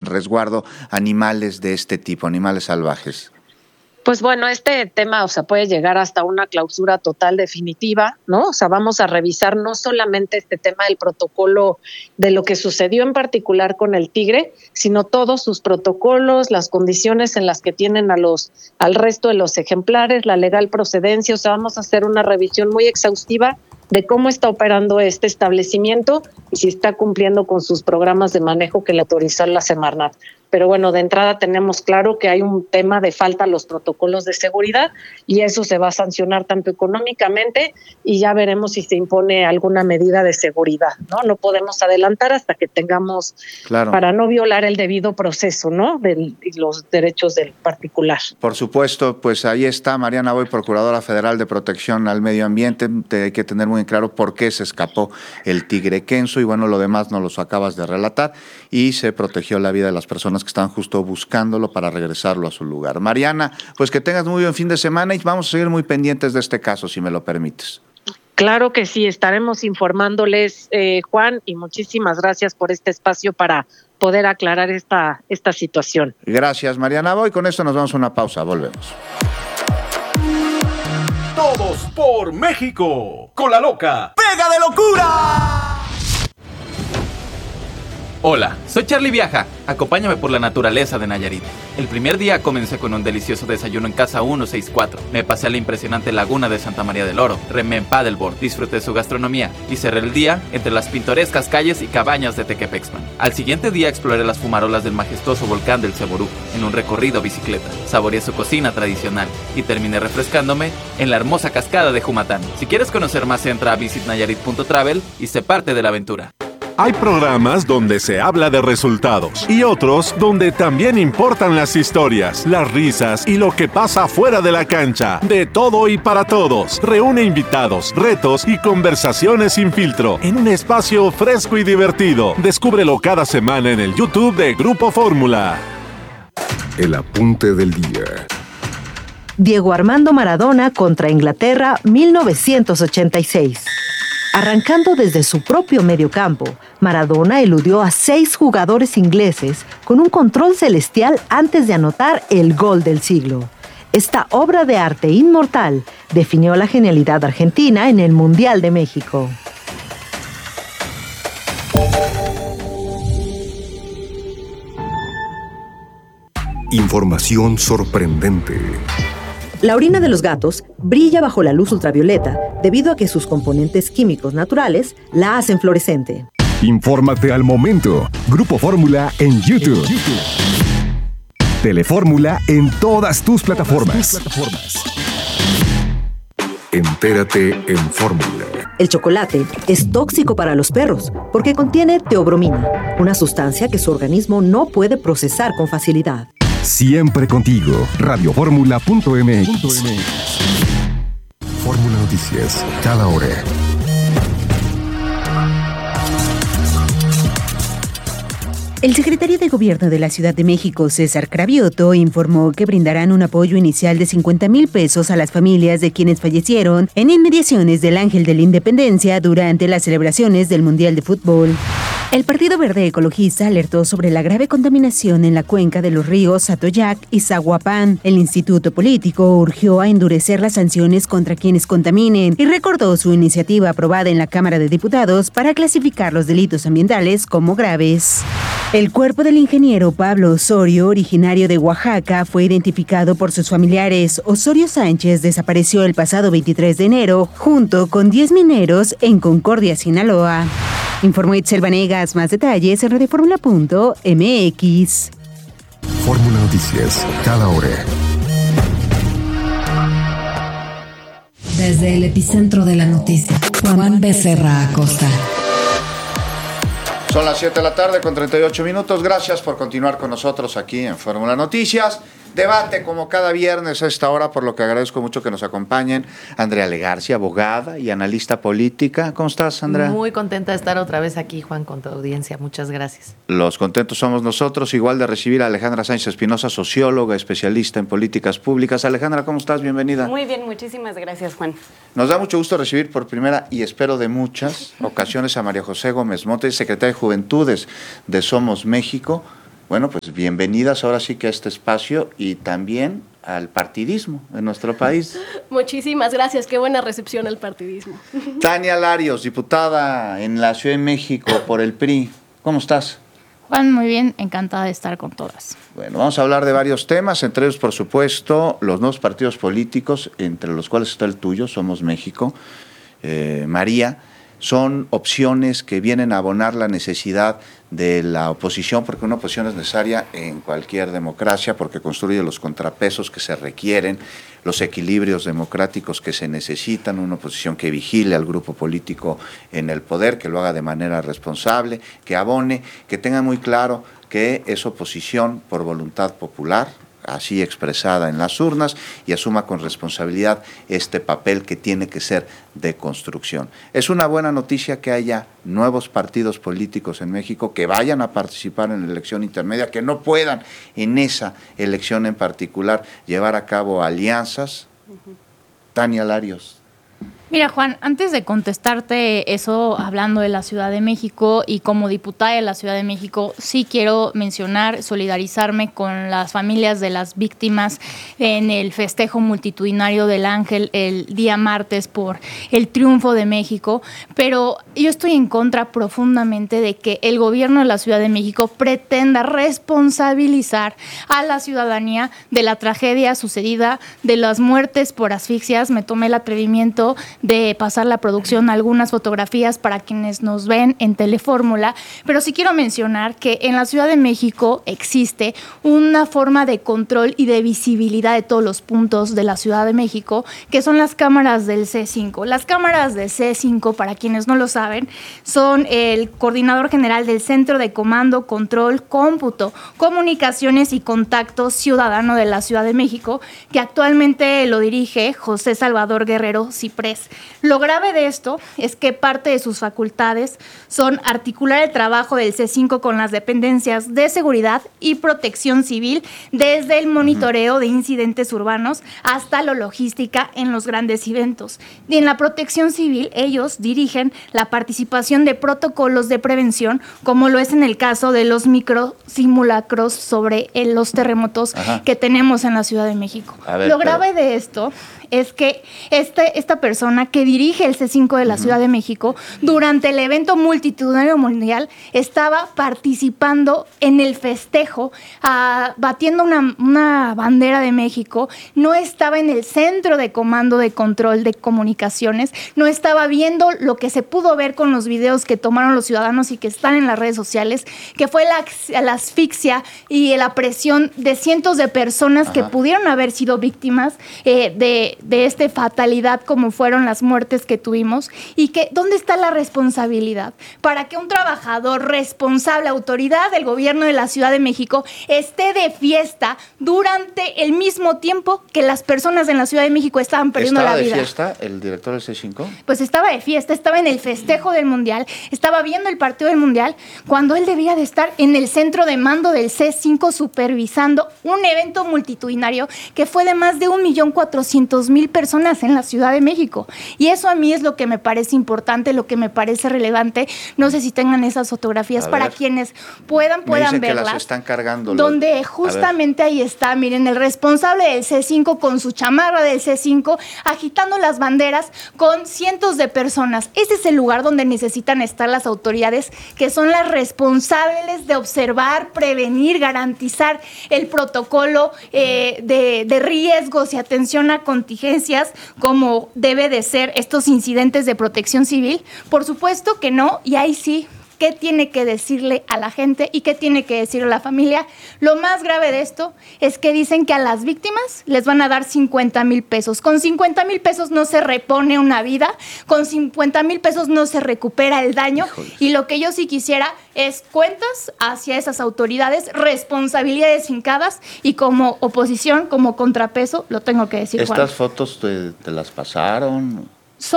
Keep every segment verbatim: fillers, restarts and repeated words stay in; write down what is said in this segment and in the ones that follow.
resguardo animales de este tipo, animales salvajes? Pues bueno, este tema, o sea, puede llegar hasta una clausura total definitiva, ¿no? O sea, vamos a revisar no solamente este tema del protocolo de lo que sucedió en particular con el tigre, sino todos sus protocolos, las condiciones en las que tienen a los, al resto de los ejemplares, la legal procedencia. O sea, vamos a hacer una revisión muy exhaustiva de cómo está operando este establecimiento y si está cumpliendo con sus programas de manejo que le autorizó la Semarnat. Pero bueno, de entrada tenemos claro que hay un tema de falta a los protocolos de seguridad y eso se va a sancionar tanto económicamente y ya veremos si se impone alguna medida de seguridad, ¿no? No podemos adelantar hasta que tengamos, claro, para no violar el debido proceso, ¿no? De los derechos del particular. Por supuesto, pues ahí está Mariana Boy, Procuradora Federal de Protección al Medio Ambiente. Te hay que tener muy claro por qué se escapó el tigre Kenzo y bueno, lo demás nos lo acabas de relatar y se protegió la vida de las personas que están justo buscándolo para regresarlo a su lugar. Mariana, pues que tengas muy buen fin de semana y vamos a seguir muy pendientes de este caso, si me lo permites. Claro que sí, estaremos informándoles, eh, Juan, y muchísimas gracias por este espacio para poder aclarar esta, esta situación. Gracias, Mariana Boy. Con esto nos vamos a una pausa, volvemos. Todos por México, con la loca Pega de Locura. Hola, soy Charlie Viaja. Acompáñame por la naturaleza de Nayarit. El primer día comencé con un delicioso desayuno en Casa ciento sesenta y cuatro. Me pasé a la impresionante laguna de Santa María del Oro. Remé en paddleboard, disfruté su gastronomía y cerré el día entre las pintorescas calles y cabañas de Tequepexman. Al siguiente día exploré las fumarolas del majestuoso volcán del Ceború en un recorrido bicicleta. Saboreé su cocina tradicional y terminé refrescándome en la hermosa cascada de Jumatán. Si quieres conocer más, entra a visit nayarit punto travel y sé parte de la aventura. Hay programas donde se habla de resultados y otros donde también importan las historias, las risas y lo que pasa fuera de la cancha. De todo y para todos. Reúne invitados, retos y conversaciones sin filtro en un espacio fresco y divertido. Descúbrelo cada semana en el YouTube de Grupo Fórmula. El apunte del día. Diego Armando Maradona contra Inglaterra, mil novecientos ochenta y seis. Arrancando desde su propio mediocampo, Maradona eludió a seis jugadores ingleses con un control celestial antes de anotar el gol del siglo. Esta obra de arte inmortal definió la genialidad argentina en el Mundial de México. Información sorprendente. La orina de los gatos brilla bajo la luz ultravioleta debido a que sus componentes químicos naturales la hacen fluorescente. Infórmate al momento. Grupo Fórmula en YouTube. En YouTube. Telefórmula en todas tus plataformas. Tus plataformas. Entérate en Fórmula. El chocolate es tóxico para los perros porque contiene teobromina, una sustancia que su organismo no puede procesar con facilidad. Siempre contigo. radio fórmula punto m x. Fórmula Noticias, cada hora. El secretario de Gobierno de la Ciudad de México, César Cravioto, informó que brindarán un apoyo inicial de cincuenta mil pesos a las familias de quienes fallecieron en inmediaciones del Ángel de la Independencia durante las celebraciones del Mundial de Fútbol. El Partido Verde Ecologista alertó sobre la grave contaminación en la cuenca de los ríos Atoyac y Zaguapán. El Instituto Político urgió a endurecer las sanciones contra quienes contaminen y recordó su iniciativa aprobada en la Cámara de Diputados para clasificar los delitos ambientales como graves. El cuerpo del ingeniero Pablo Osorio, originario de Oaxaca, fue identificado por sus familiares. Osorio Sánchez desapareció el pasado veintitrés de enero junto con diez mineros en Concordia, Sinaloa. Informó Itzel Vanegas. Más detalles en radio fórmula punto m x. Fórmula Noticias, cada hora. Desde el epicentro de la noticia, Juan Becerra Acosta. Son las siete de la tarde con treinta y ocho minutos. Gracias por continuar con nosotros aquí en Fórmula Noticias. Debate como cada viernes a esta hora, por lo que agradezco mucho que nos acompañen Andrea Legarcia, abogada y analista política. ¿Cómo estás, Andrea? Muy contenta de estar otra vez aquí, Juan, con tu audiencia. Muchas gracias. Los contentos somos nosotros, igual de recibir a Alejandra Sánchez Espinosa, socióloga, especialista en políticas públicas. Alejandra, ¿cómo estás? Bienvenida. Muy bien, muchísimas gracias, Juan. Nos da mucho gusto recibir por primera y espero de muchas ocasiones a María José Gómez Montes, secretaria de Juventudes de Somos México. Bueno, pues bienvenidas ahora sí que a este espacio y también al partidismo en nuestro país. Muchísimas gracias, qué buena recepción al partidismo. Tania Larios, diputada en la Ciudad de México por el P R I. ¿Cómo estás? Juan, muy bien, encantada de estar con todas. Bueno, vamos a hablar de varios temas, entre ellos, por supuesto, los nuevos partidos políticos, entre los cuales está el tuyo, Somos México. Eh, María, son opciones que vienen a abonar la necesidad de la oposición, porque una oposición es necesaria en cualquier democracia, porque construye los contrapesos que se requieren, los equilibrios democráticos que se necesitan, una oposición que vigile al grupo político en el poder, que lo haga de manera responsable, que abone, que tenga muy claro que es oposición por voluntad popular, así expresada en las urnas, y asuma con responsabilidad este papel que tiene que ser de construcción. Es una buena noticia que haya nuevos partidos políticos en México que vayan a participar en la elección intermedia, que no puedan en esa elección en particular llevar a cabo alianzas. Uh-huh. Tania Larios. Mira, Juan, antes de contestarte eso, hablando de la Ciudad de México y como diputada de la Ciudad de México, sí quiero mencionar, solidarizarme con las familias de las víctimas en el festejo multitudinario del Ángel el día martes por el triunfo de México, pero yo estoy en contra profundamente de que el gobierno de la Ciudad de México pretenda responsabilizar a la ciudadanía de la tragedia sucedida, de las muertes por asfixias. Me tomé el atrevimiento de pasar la producción algunas fotografías para quienes nos ven en Telefórmula, pero sí quiero mencionar que en la Ciudad de México existe una forma de control y de visibilidad de todos los puntos de la Ciudad de México, que son las cámaras del C cinco. Las cámaras del C cinco, para quienes no lo saben, son el coordinador general del Centro de Comando, Control, Cómputo, Comunicaciones y Contacto Ciudadano de la Ciudad de México, que actualmente lo dirige José Salvador Guerrero Ciprés. Lo grave de esto es que parte de sus facultades son articular el trabajo del C cinco con las dependencias de seguridad y protección civil, desde el monitoreo de incidentes urbanos hasta la logística en los grandes eventos. Y en la protección civil, ellos dirigen la participación de protocolos de prevención, como lo es en el caso de los microsimulacros sobre los terremotos Ajá. que tenemos en la Ciudad de México. Ver, lo grave pero... de esto es que este, esta persona que dirige el C cinco de la uh-huh. Ciudad de México, durante el evento multitudinario mundial, estaba participando en el festejo, uh, batiendo una, una bandera de México, no estaba en el centro de comando de control de comunicaciones, no estaba viendo lo que se pudo ver con los videos que tomaron los ciudadanos y que están en las redes sociales, que fue la, la asfixia y la presión de cientos de personas Ajá. que pudieron haber sido víctimas eh, de de esta fatalidad como fueron las muertes que tuvimos, y que ¿dónde está la responsabilidad para que un trabajador responsable, autoridad del gobierno de la Ciudad de México, esté de fiesta durante el mismo tiempo que las personas en la Ciudad de México estaban perdiendo la vida? ¿Estaba de fiesta el director del C cinco? Pues estaba de fiesta, estaba en el festejo del Mundial, estaba viendo el partido del Mundial, cuando él debía de estar en el centro de mando del C cinco supervisando un evento multitudinario que fue de más de un millón cuatrocientos mil personas en la Ciudad de México. Y eso a mí es lo que me parece importante, lo que me parece relevante. No sé si tengan esas fotografías para quienes puedan, puedan me verlas. Que las están cargando. Donde justamente ahí está, miren, el responsable del C cinco con su chamarra del C cinco, agitando las banderas con cientos de personas. Ese es el lugar donde necesitan estar las autoridades, que son las responsables de observar, prevenir, garantizar el protocolo eh, de, de riesgos y atención a contingencias, como debe de ser estos incidentes de protección civil. Por supuesto que no, y ahí sí, ¿qué tiene que decirle a la gente y qué tiene que decirle a la familia? Lo más grave de esto es que dicen que a las víctimas les van a dar cincuenta mil pesos. Con cincuenta mil pesos no se repone una vida, con cincuenta mil pesos no se recupera el daño. Híjoles. Y lo que yo sí quisiera es cuentas hacia esas autoridades, responsabilidades fincadas, y como oposición, como contrapeso, lo tengo que decir, ¿Estas Juan. fotos te, te las pasaron? Son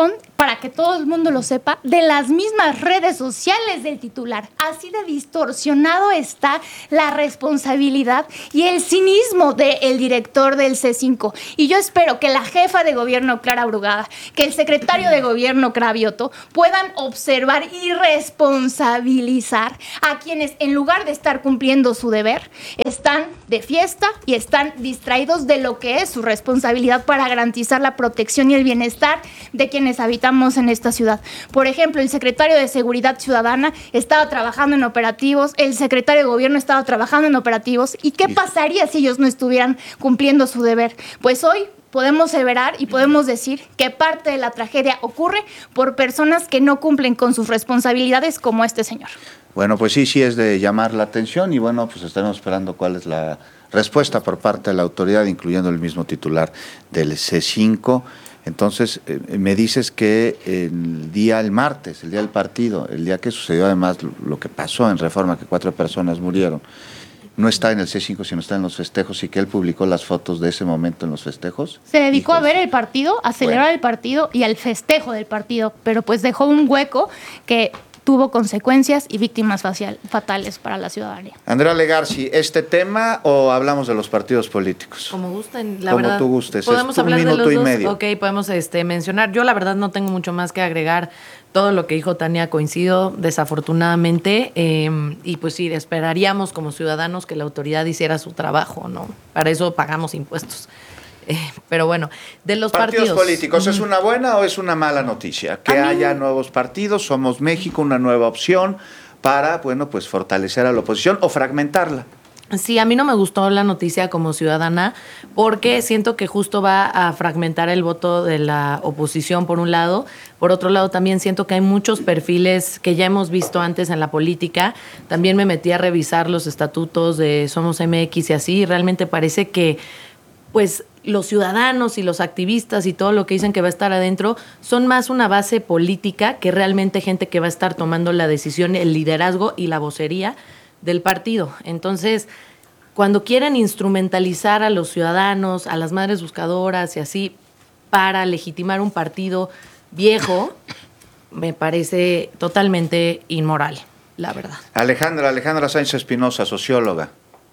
para que todo el mundo lo sepa, de las mismas redes sociales del titular. Así de distorsionado está la responsabilidad y el cinismo del director del C cinco. Y yo espero que la jefa de gobierno, Clara Brugada, que el secretario de gobierno, Cravioto, puedan observar y responsabilizar a quienes, en lugar de estar cumpliendo su deber, están de fiesta y están distraídos de lo que es su responsabilidad para garantizar la protección y el bienestar de quienes habitamos en esta ciudad. Por ejemplo, el secretario de Seguridad Ciudadana estaba trabajando en operativos, el secretario de Gobierno estaba trabajando en operativos. ¿Y qué pasaría si ellos no estuvieran cumpliendo su deber? Pues hoy podemos aseverar y podemos decir que parte de la tragedia ocurre por personas que no cumplen con sus responsabilidades, como este señor. Bueno, pues sí, sí es de llamar la atención y bueno, pues estaremos esperando cuál es la respuesta por parte de la autoridad, incluyendo el mismo titular del C cinco. Entonces, eh, me dices que el día, el martes, el día del partido, el día que sucedió además lo que pasó en Reforma, que cuatro personas murieron, no está en el C cinco, sino está en los festejos, y que él publicó las fotos de ese momento en los festejos. Se dedicó Hijos. a ver el partido, a celebrar bueno. el partido y al festejo del partido, pero pues dejó un hueco que tuvo consecuencias y víctimas facial, fatales para la ciudadanía. Andrea Legarci, ¿este tema o hablamos de los partidos políticos? Como gusten, la Como verdad. tú gustes. Podemos es hablar un de minuto los y dos. medio. Ok, podemos este, mencionar. Yo la verdad no tengo mucho más que agregar. Todo lo que dijo Tania coincido, desafortunadamente, eh, y pues sí, esperaríamos como ciudadanos que la autoridad hiciera su trabajo, ¿no? Para eso pagamos impuestos. Eh, pero bueno, de los partidos... Partidos políticos, ¿es una buena o es una mala noticia? Que A mí- haya nuevos partidos, Somos México, una nueva opción para, bueno, pues fortalecer a la oposición o fragmentarla. Sí, a mí no me gustó la noticia como ciudadana porque siento que justo va a fragmentar el voto de la oposición por un lado. Por otro lado, también siento que hay muchos perfiles que ya hemos visto antes en la política. También me metí a revisar los estatutos de Somos M X y así. Y realmente parece que, pues, los ciudadanos y los activistas y todo lo que dicen que va a estar adentro son más una base política que realmente gente que va a estar tomando la decisión, el liderazgo y la vocería del partido. Entonces, cuando quieren instrumentalizar a los ciudadanos, a las madres buscadoras y así, para legitimar un partido viejo, me parece totalmente inmoral, la verdad. Alejandra, Alejandra Sánchez Espinosa, socióloga.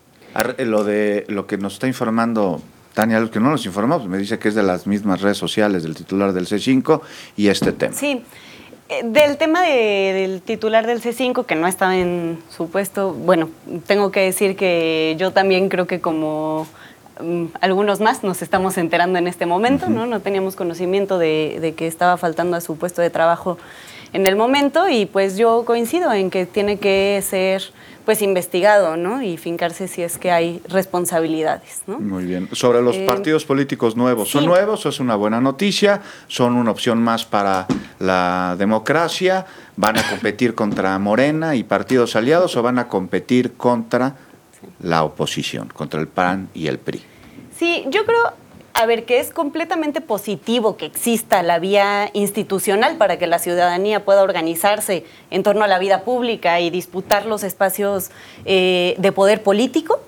Ar- Lo de lo que nos está informando Tania, lo que no nos informamos, me dice que es de las mismas redes sociales del titular del C cinco y este tema. Sí, eh, del tema de- del titular del C cinco, que no estaba en su puesto, bueno, tengo que decir que yo también creo que como mm, algunos más nos estamos enterando en este momento, ¿no? No teníamos conocimiento de, de que estaba faltando a su puesto de trabajo en el momento y pues yo coincido en que tiene que ser pues investigado, ¿no? Y fincarse si es que hay responsabilidades, ¿no? Muy bien. Sobre los Eh, partidos políticos nuevos, ¿son sí. nuevos o es una buena noticia? ¿Son una opción más para la democracia? ¿Van a competir contra Morena y partidos aliados o van a competir contra la oposición, contra el P A N y el P R I? Sí, yo creo, a ver, que es completamente positivo que exista la vía institucional para que la ciudadanía pueda organizarse en torno a la vida pública y disputar los espacios eh, de poder político.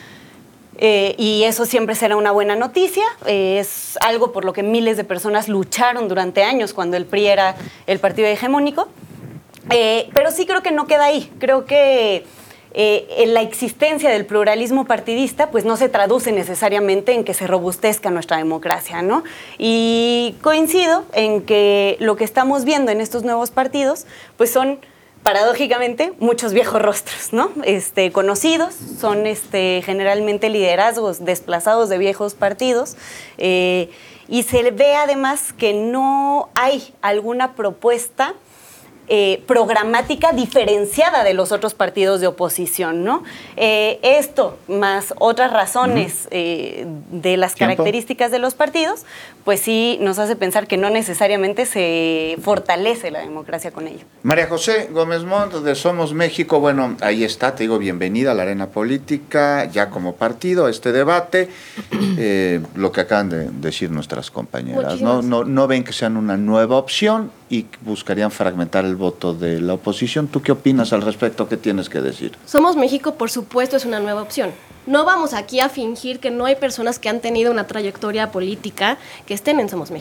Eh, y eso siempre será una buena noticia. Eh, es algo por lo que miles de personas lucharon durante años cuando el P R I era el partido hegemónico. Eh, pero sí creo que no queda ahí. Creo que eh, en la existencia del pluralismo partidista pues no se traduce necesariamente en que se robustezca nuestra democracia, ¿no? Y coincido en que lo que estamos viendo en estos nuevos partidos pues son paradójicamente muchos viejos rostros, ¿no? Este, conocidos, son este, generalmente liderazgos desplazados de viejos partidos eh, y se ve además que no hay alguna propuesta Eh, programática diferenciada de los otros partidos de oposición, ¿no? Eh, esto, más otras razones eh, de las ¿Tiempo? características de los partidos, pues sí nos hace pensar que no necesariamente se fortalece la democracia con ello. María José Gómez Montt, de Somos México, bueno, ahí está, te digo, bienvenida a la arena política, ya como partido, a este debate, eh, lo que acaban de decir nuestras compañeras, ¿no? No, no ven que sean una nueva opción y buscarían fragmentar el voto de la oposición. ¿Tú qué opinas al respecto? ¿Qué tienes que decir? Somos México, por supuesto, es una nueva opción. No vamos aquí a fingir que no hay personas que han tenido una trayectoria política que estén en Somos México.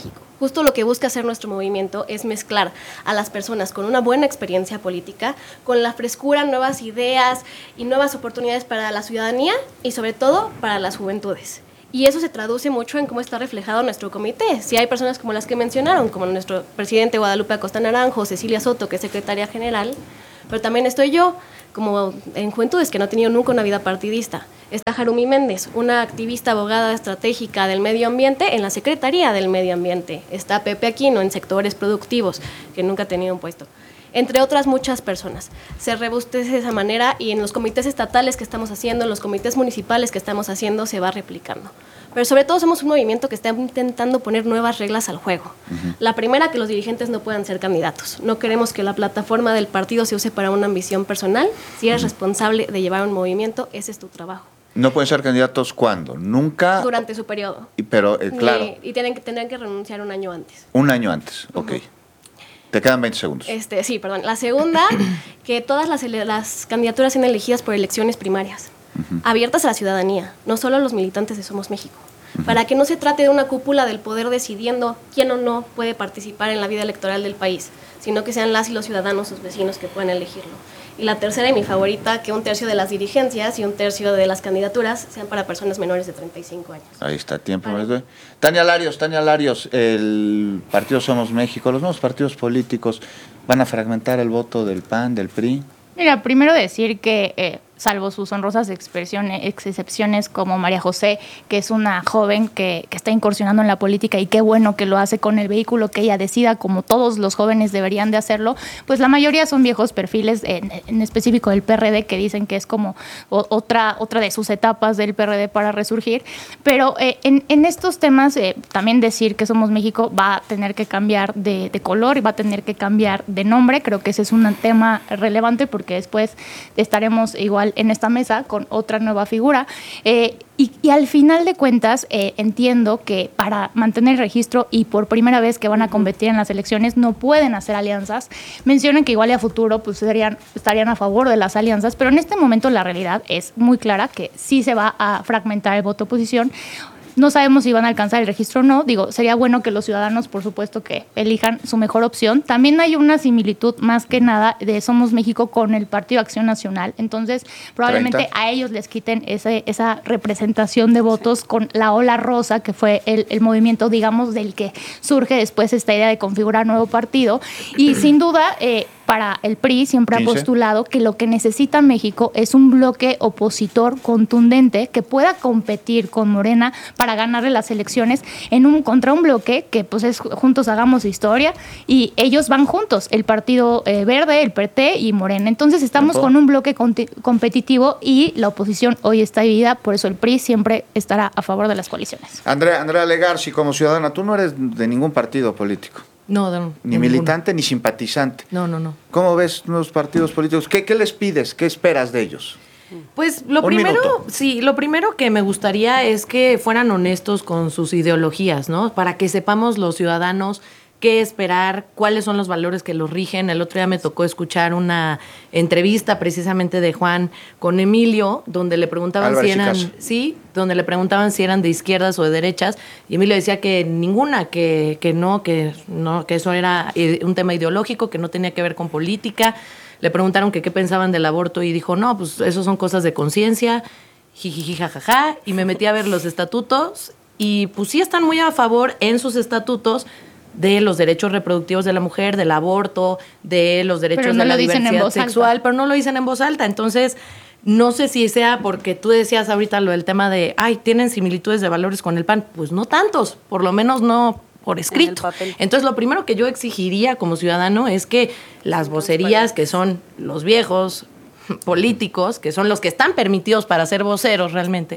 Justo lo que busca hacer nuestro movimiento es mezclar a las personas con una buena experiencia política, con la frescura, nuevas ideas y nuevas oportunidades para la ciudadanía y sobre todo para las juventudes. Y eso se traduce mucho en cómo está reflejado nuestro comité. Si hay personas como las que mencionaron, como nuestro presidente Guadalupe Acosta Naranjo, Cecilia Soto, que es secretaria general, pero también estoy yo, como en Juventudes, que no he tenido nunca una vida partidista. Está Jarumi Méndez, una activista abogada estratégica del medio ambiente en la Secretaría del Medio Ambiente. Está Pepe Aquino en sectores productivos, que nunca ha tenido un puesto. Entre otras muchas personas. Se rebustece de esa manera y en los comités estatales que estamos haciendo, en los comités municipales que estamos haciendo, se va replicando. Pero sobre todo somos un movimiento que está intentando poner nuevas reglas al juego. Uh-huh. La primera, que los dirigentes no puedan ser candidatos. No queremos que la plataforma del partido se use para una ambición personal. Si eres uh-huh. responsable de llevar un movimiento, ese es tu trabajo. ¿No pueden ser candidatos cuándo? ¿Nunca? Durante su periodo. Y, pero, eh, claro. Y, y tienen, que, tendrán que renunciar un año antes. Un año antes, ok. Uh-huh. Te quedan veinte segundos. Este, sí, perdón. La segunda, que todas las, las candidaturas sean elegidas por elecciones primarias, uh-huh. abiertas a la ciudadanía, no solo a los militantes de Somos México. Uh-huh. Para que no se trate de una cúpula del poder decidiendo quién o no puede participar en la vida electoral del país, sino que sean las y los ciudadanos, sus vecinos, que puedan elegirlo. Y la tercera y mi favorita, que un tercio de las dirigencias y un tercio de las candidaturas sean para personas menores de treinta y cinco años. Ahí está, tiempo. Vale. Tania Larios, Tania Larios, el partido Somos México, los nuevos partidos políticos van a fragmentar el voto del P A N, del P R I. Mira, primero decir que, eh, salvo sus honrosas expresiones, excepciones como María José, que es una joven que, que está incursionando en la política y qué bueno que lo hace con el vehículo que ella decida, como todos los jóvenes deberían de hacerlo, pues la mayoría son viejos perfiles, en, en específico del P R D, que dicen que es como o, otra, otra de sus etapas del P R D para resurgir. Pero eh, en, en estos temas, eh, también decir que Somos México va a tener que cambiar de, de color y va a tener que cambiar de nombre. Creo que ese es un tema relevante porque después estaremos igual en esta mesa con otra nueva figura. Eh, y, y al final de cuentas, eh, entiendo que para mantener el registro y por primera vez que van a competir en las elecciones, no pueden hacer alianzas. Mencionan que igual y a futuro pues serían, estarían a favor de las alianzas, pero en este momento la realidad es muy clara que sí se va a fragmentar el voto oposición. No sabemos si van a alcanzar el registro o no. Digo, sería bueno que los ciudadanos, por supuesto, que elijan su mejor opción. También hay una similitud, más que nada, de Somos México con el Partido Acción Nacional. Entonces, probablemente treinta a ellos les quiten ese, esa representación de votos sí. con la ola rosa, que fue el, el movimiento, digamos, del que surge después esta idea de configurar nuevo partido. Y sin duda, eh, para el P R I siempre ha postulado que lo que necesita México es un bloque opositor contundente que pueda competir con Morena para ganarle las elecciones en un contra un bloque que pues es Juntos Hagamos Historia, y ellos van juntos, el Partido eh, Verde, el P R T y Morena. Entonces estamos con un bloque conti- competitivo y la oposición hoy está dividida, por eso el P R I siempre estará a favor de las coaliciones. Andrea, Andrea Legarci, como ciudadana, tú no eres de ningún partido político. No, no, ni militante ninguno. Ni simpatizante. No, no, no. ¿Cómo ves los partidos políticos? ¿Qué, qué les pides? ¿Qué esperas de ellos? Pues lo Un primero, minuto. sí, lo primero que me gustaría es que fueran honestos con sus ideologías, ¿no? Para que sepamos los ciudadanos qué esperar, cuáles son los valores que los rigen. El otro día me tocó escuchar una entrevista precisamente de Juan con Emilio, donde le preguntaban Álvarez si eran, Chicazo. sí, donde le preguntaban si eran de izquierdas o de derechas, y Emilio decía que ninguna, que, que no, que no, que eso era un tema ideológico, que no tenía que ver con política. Le preguntaron que qué pensaban del aborto y dijo, no, pues eso son cosas de conciencia, jijiji, jajaja, y me metí a ver los estatutos y pues sí están muy a favor en sus estatutos de los derechos reproductivos de la mujer, del aborto, de los derechos no de la diversidad sexual, alta. Pero no lo dicen en voz alta. Entonces, no sé si sea porque tú decías ahorita lo del tema de, ay, tienen similitudes de valores con el P A N. Pues no tantos, por lo menos no por escrito. Entonces, lo primero que yo exigiría como ciudadano es que las vocerías, que son los viejos políticos, que son los que están permitidos para ser voceros realmente,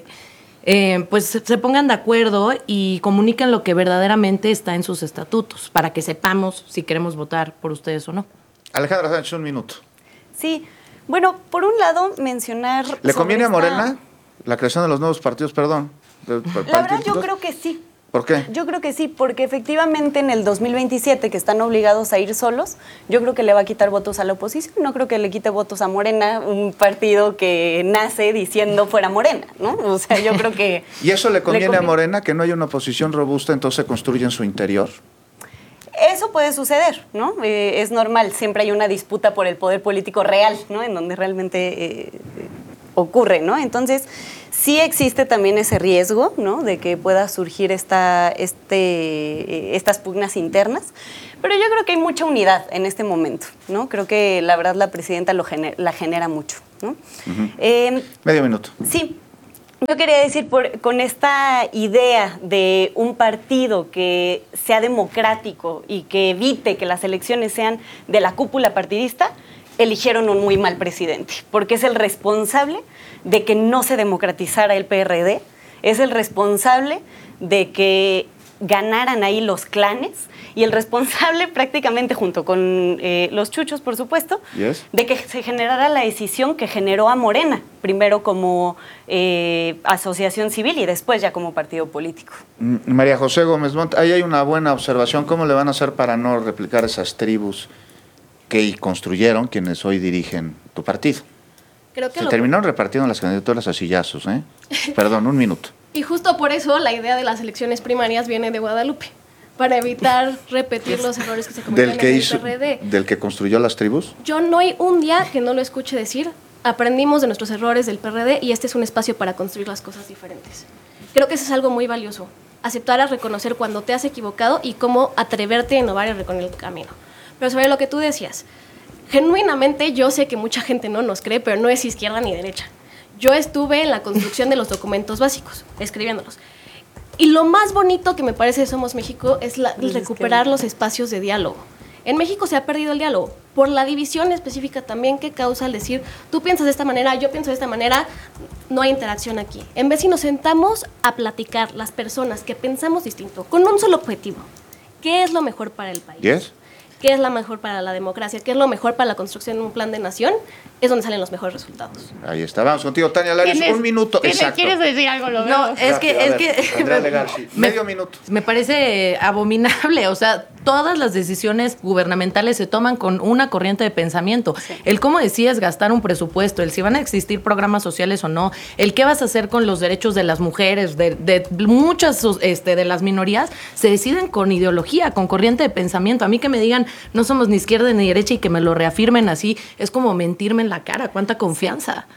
Eh, pues se pongan de acuerdo y comuniquen lo que verdaderamente está en sus estatutos, para que sepamos si queremos votar por ustedes o no. Alejandra Sánchez, un minuto. Sí, bueno, por un lado mencionar... ¿Le conviene a esta... Morena la creación de los nuevos partidos, perdón? La verdad yo creo que sí. ¿Por qué? Yo creo que sí, porque efectivamente en el dos mil veintisiete, que están obligados a ir solos, yo creo que le va a quitar votos a la oposición. No creo que le quite votos a Morena, un partido que nace diciendo fuera Morena, ¿no? O sea, yo creo que... ¿Y eso le conviene le a Morena, que no haya una oposición robusta, entonces se construye en su interior? Eso puede suceder, ¿no? Eh, es normal, siempre hay una disputa por el poder político real, ¿no? En donde realmente eh, ocurre, ¿no? Entonces, sí existe también ese riesgo, ¿no? De que pueda surgir esta, este, eh, estas pugnas internas, pero yo creo que hay mucha unidad en este momento, ¿no? Creo que la verdad la presidenta lo gener, la genera mucho, ¿no? Uh-huh. eh, Medio minuto. Sí. Yo quería decir, por, con esta idea de un partido que sea democrático y que evite que las elecciones sean de la cúpula partidista, eligieron un muy mal presidente, porque es el responsable de que no se democratizara el P R D, es el responsable de que ganaran ahí los clanes y el responsable prácticamente junto con eh, los chuchos, por supuesto, yes. de que se generara la decisión que generó a Morena, primero como eh, asociación civil y después ya como partido político. María José Gómez Montt, ahí hay una buena observación. ¿Cómo le van a hacer para no replicar esas tribus que construyeron quienes hoy dirigen tu partido? Creo que se lo... terminaron repartiendo las candidaturas a sillazos, ¿eh? Perdón, un minuto. Y justo por eso la idea de las elecciones primarias viene de Guadalupe, para evitar repetir los errores que se cometieron ¿Del que en hizo, el P R D. ¿Del que construyó las tribus? Yo no hay un día que no lo escuche decir, aprendimos de nuestros errores del P R D y este es un espacio para construir las cosas diferentes. Creo que eso es algo muy valioso, aceptar a reconocer cuando te has equivocado y cómo atreverte a innovar y recorrer el camino. Pero sobre lo que tú decías, genuinamente yo sé que mucha gente no nos cree, pero no es izquierda ni derecha. Yo estuve en la construcción de los documentos básicos, escribiéndolos. Y lo más bonito que me parece de Somos México es la, el recuperar los espacios de diálogo. En México se ha perdido el diálogo por la división específica también que causa el decir, tú piensas de esta manera, yo pienso de esta manera, no hay interacción aquí. En vez si nos sentamos a platicar las personas que pensamos distinto, con un solo objetivo, ¿qué es lo mejor para el país? Yes. ¿Qué es lo mejor para la democracia? ¿Qué es lo mejor para la construcción de un plan de nación? Es donde salen los mejores resultados. Ahí está. Vamos contigo, Tania Larios. Un minuto. Exacto. ¿Quieres decir algo? Lo no, es Rápido, que... Es ver, que Andrea Legarci, me, medio minuto. Me parece abominable. O sea, todas las decisiones gubernamentales se toman con una corriente de pensamiento. Sí. El cómo decides gastar un presupuesto, el si van a existir programas sociales o no, el qué vas a hacer con los derechos de las mujeres, de, de muchas este, de las minorías, se deciden con ideología, con corriente de pensamiento. A mí que me digan, no somos ni izquierda ni derecha y que me lo reafirmen así, es como mentirme en la cara. ¿Cuánta confianza?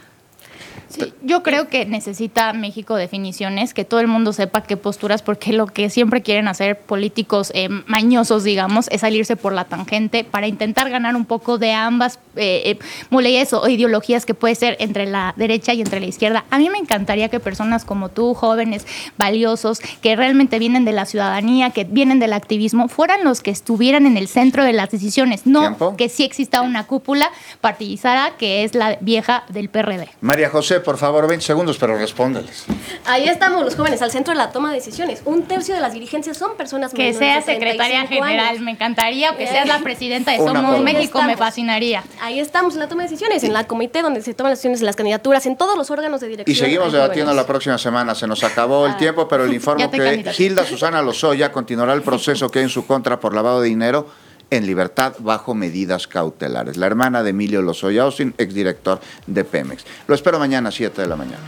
Sí, yo creo que necesita México definiciones, que todo el mundo sepa qué posturas, porque lo que siempre quieren hacer políticos eh, mañosos, digamos, es salirse por la tangente para intentar ganar un poco de ambas eh, eh, molerías o ideologías que puede ser entre la derecha y entre la izquierda. A mí me encantaría que personas como tú, jóvenes, valiosos, que realmente vienen de la ciudadanía, que vienen del activismo, fueran los que estuvieran en el centro de las decisiones, no ¿Tiempo? Que sí exista una cúpula partidizada que es la vieja del P R D. María José, por favor, veinte segundos, pero respóndeles. Ahí estamos los jóvenes al centro de la toma de decisiones. Un tercio de las dirigencias son personas que sea secretaria general, años. Me encantaría que eh. seas la presidenta de Somos México, me fascinaría. Ahí estamos en la toma de decisiones, en la comité donde se toman las decisiones de las candidaturas, en todos los órganos de dirección. Y seguimos debatiendo jóvenes. La próxima semana. Se nos acabó el ah. tiempo, pero el informe que candidato. Hilda Susana Lozoya continuará el proceso que hay en su contra por lavado de dinero en libertad bajo medidas cautelares. La hermana de Emilio Lozoya Austin, exdirector de Pemex. Lo espero mañana a siete de la mañana.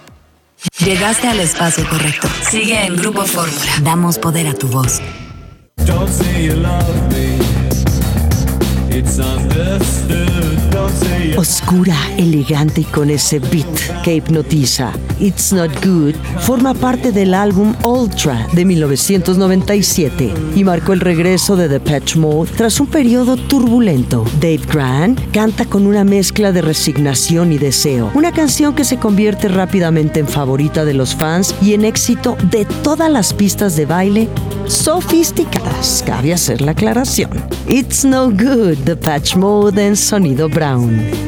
Llegaste al espacio correcto. Sigue en Grupo Fórmula. Damos poder a tu voz. Don't say you love me. It's understood. Don't say you... Oscura, elegante y con ese beat que hipnotiza. It's Not Good forma parte del álbum Ultra de mil novecientos noventa y siete y marcó el regreso de Depeche Mode tras un periodo turbulento. Dave Grant canta con una mezcla de resignación y deseo, una canción que se convierte rápidamente en favorita de los fans y en éxito de todas las pistas de baile sofisticadas. Cabe hacer la aclaración. It's No Good, Depeche Mode en Sonido Brown.